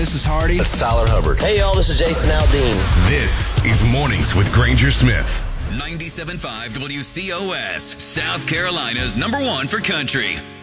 this is Hardy. That's Tyler Hubbard. Hey, y'all, this is Jason Aldean. This is Mornings with Granger Smith. 97.5 WCOS, South Carolina's #1 for country.